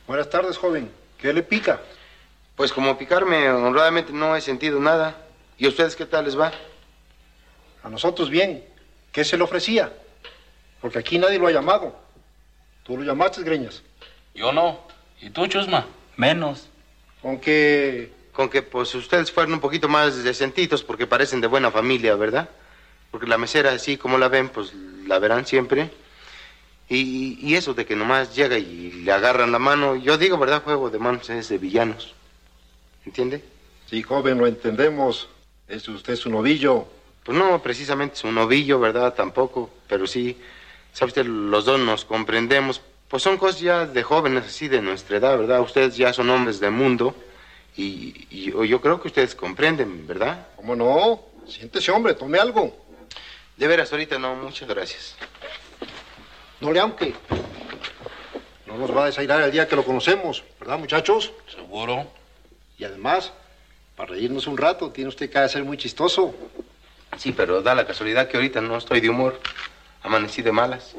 Buenas tardes, joven. ¿Qué le pica? Pues como picarme honradamente no he sentido nada. ¿Y a ustedes qué tal les va? A nosotros bien. ¿Qué se le ofrecía? Porque aquí nadie lo ha llamado. ¿Tú lo llamaste, Greñas? Yo no. ¿Y tú, Chusma? Menos. Con que Pues ustedes fueron un poquito más decentitos porque parecen de buena familia, ¿verdad? Porque la mesera, así como la ven, pues la verán siempre. Y eso de que nomás llega y le agarran la mano, yo digo, ¿verdad? Juego de manos es de villanos. ¿Entiende? Sí, joven, lo entendemos. ¿Es usted su novillo? Pues no, precisamente es un novillo, ¿verdad? Tampoco, pero sí, ¿sabe usted? Los dos nos comprendemos. Pues son cosas ya de jóvenes, así de nuestra edad, ¿verdad? Ustedes ya son hombres de mundo y yo creo que ustedes comprenden, ¿verdad? ¿Cómo no? Siéntese, hombre, tome algo. De veras, ahorita no, muchas gracias. No le aunque. No nos va a desairar el día que lo conocemos, ¿verdad, muchachos? ¿Seguro? Y además, para reírnos un rato, tiene usted que ser muy chistoso. Sí, pero da la casualidad que ahorita no estoy de humor. Amanecí de malas.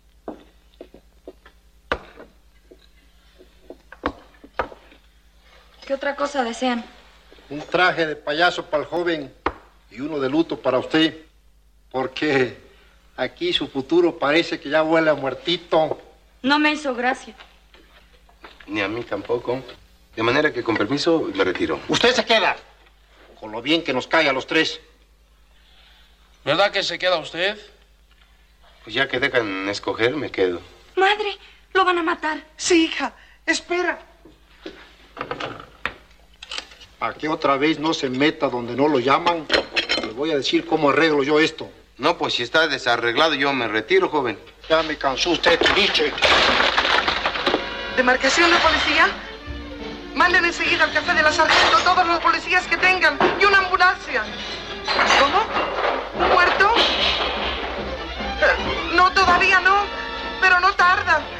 ¿Qué otra cosa desean? Un traje de payaso para el joven y uno de luto para usted. Porque aquí su futuro parece que ya huele a muertito. No me hizo gracia. Ni a mí tampoco. De manera que, con permiso, me retiro. Usted se queda. Con lo bien que nos cae a los tres. ¿Verdad que se queda usted? Pues ya que dejan escoger, me quedo. Madre, lo van a matar. Sí, hija, espera. ¿A qué otra vez no se meta donde no lo llaman? Le voy a decir cómo arreglo yo esto. No, pues si está desarreglado, yo me retiro, joven. Ya me cansó usted, Teniche. ¿Demarcación de policía? Manden enseguida al café de la sargento todos los policías que tengan y una ambulancia. ¿Cómo? ¿Un muerto? No, todavía no, pero no tarda.